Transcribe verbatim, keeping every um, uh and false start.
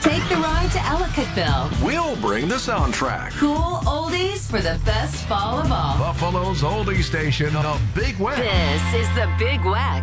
Take the ride to Ellicottville. We'll bring the soundtrack. Cool oldies for the best fall of all. Buffalo's oldie station, the Big Wax. This is the Big Wax.